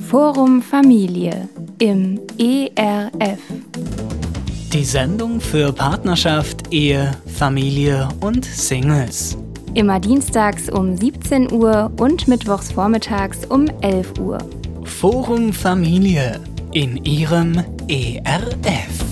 Forum Familie im ERF. Die Sendung für Partnerschaft, Ehe, Familie und Singles. Immer dienstags um 17 Uhr und mittwochs vormittags um 11 Uhr. Forum Familie in Ihrem ERF.